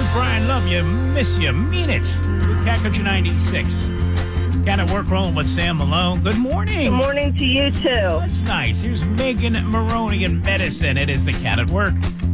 Brian, love you, miss you, mean it. Cat Country 96. Cat at work rolling with Sam Malone. Good morning. Good morning to you, too. That's nice. Here's Megan Maroney in Medicine. It is the Cat at Work.